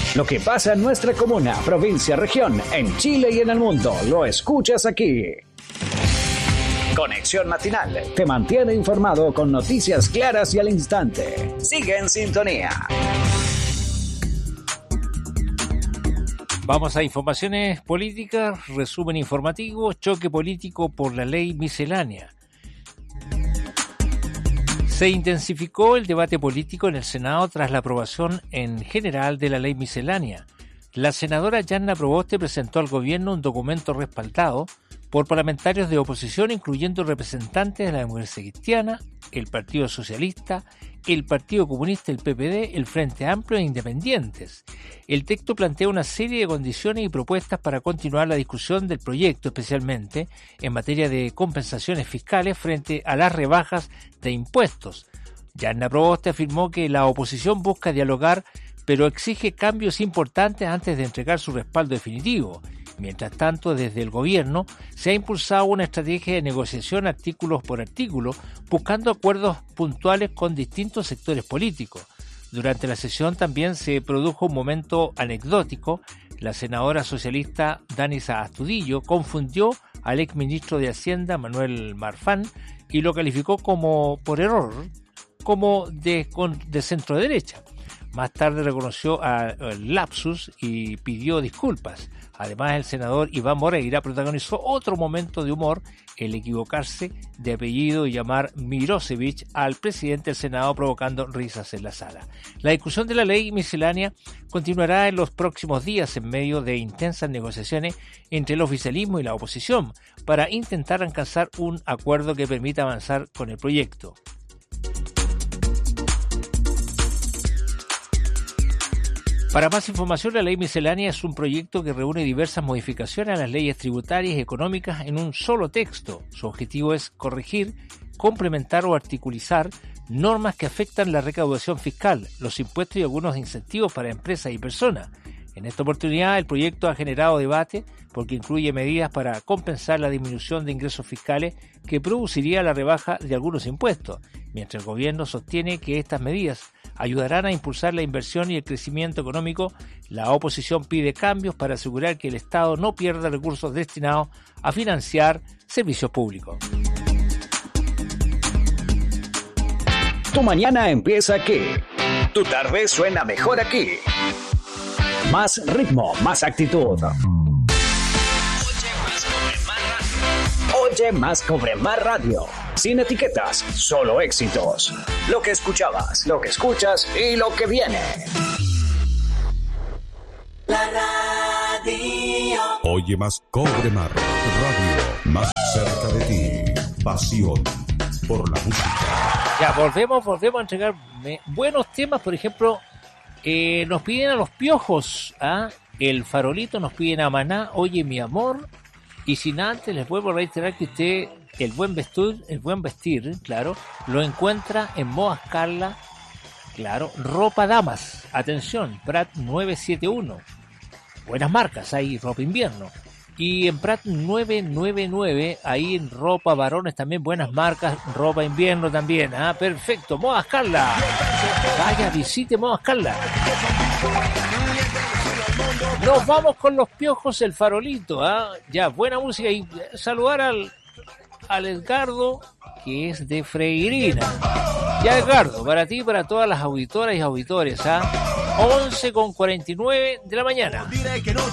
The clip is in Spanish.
Lo que pasa en nuestra comuna, provincia, región, en Chile y en el mundo, lo escuchas aquí. Conexión Matinal te mantiene informado con noticias claras y al instante. Sigue en sintonía. Vamos a informaciones políticas, resumen informativo, choque político por la ley miscelánea. Se intensificó el debate político en el Senado tras la aprobación en general de la ley miscelánea. La senadora Yanna Proboste presentó al gobierno un documento respaldado por parlamentarios de oposición, incluyendo representantes de la Democracia Cristiana, el Partido Socialista, el Partido Comunista, el PPD, el Frente Amplio e independientes. El texto plantea una serie de condiciones y propuestas para continuar la discusión del proyecto, especialmente en materia de compensaciones fiscales frente a las rebajas de impuestos. Yanna Proboste afirmó que la oposición busca dialogar, pero exige cambios importantes antes de entregar su respaldo definitivo. Mientras tanto, desde el gobierno se ha impulsado una estrategia de negociación artículo por artículo, buscando acuerdos puntuales con distintos sectores políticos. Durante la sesión también se produjo un momento anecdótico. La senadora socialista Danisa Astudillo confundió al exministro de Hacienda, Manuel Marfán, y lo calificó como, por error, como de centro derecha. Más tarde reconoció el lapsus y pidió disculpas. Además, el senador Iván Moreira protagonizó otro momento de humor, el equivocarse de apellido y llamar Mirosevic al presidente del Senado, provocando risas en la sala. La discusión de la ley miscelánea continuará en los próximos días en medio de intensas negociaciones entre el oficialismo y la oposición para intentar alcanzar un acuerdo que permita avanzar con el proyecto. Para más información, la ley miscelánea es un proyecto que reúne diversas modificaciones a las leyes tributarias y económicas en un solo texto. Su objetivo es corregir, complementar o articulizar normas que afectan la recaudación fiscal, los impuestos y algunos incentivos para empresas y personas. En esta oportunidad, el proyecto ha generado debate porque incluye medidas para compensar la disminución de ingresos fiscales que produciría la rebaja de algunos impuestos, mientras el gobierno sostiene que estas medidas ayudarán a impulsar la inversión y el crecimiento económico. La oposición pide cambios para asegurar que el Estado no pierda recursos destinados a financiar servicios públicos. Tu mañana empieza aquí. Tu tarde suena mejor aquí. Más ritmo, más actitud. Oye Más Cobre Más Radio. Sin etiquetas, solo éxitos. Lo que escuchabas, lo que escuchas y lo que viene. La radio. Oye Más Cobre Más Radio. Más cerca de ti. Pasión por la música. Ya, volvemos a entregar buenos temas. Por ejemplo, nos piden a Los Piojos, El Farolito, nos piden a Maná, Oye Mi Amor. Y sin antes les vuelvo a reiterar que usted, el buen vestir, claro, lo encuentra en Modas Carla, claro, ropa damas, atención, Prat 971, buenas marcas, hay ropa invierno. Y en Prat 999, ahí en ropa varones también buenas marcas, ropa invierno también, perfecto, Modas Carla, vaya, visite Modas Carla. Nos vamos con Los Piojos, El Farolito, ya, buena música, y saludar al Edgardo, que es de Freirina. Ya, Edgardo, para ti y para todas las auditoras y auditores, 11:49 de la mañana.